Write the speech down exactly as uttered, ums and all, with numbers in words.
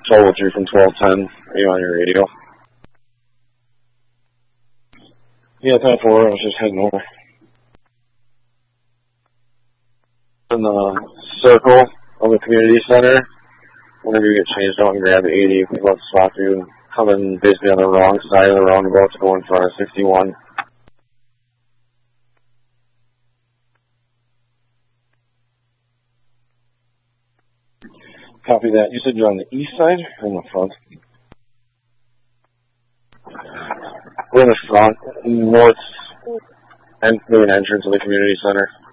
Trouble three from twelve ten. Are you on your radio? Yeah, ten four. I was just heading over. In the circle of the community center, whenever you get changed out and grab the eighty, you can go to spot you and come in basically on the wrong side of the roundabout to go in front of sixty-one. Copy that. You said you're on the east side or in the front? We're in the front, north and main entrance of the community center.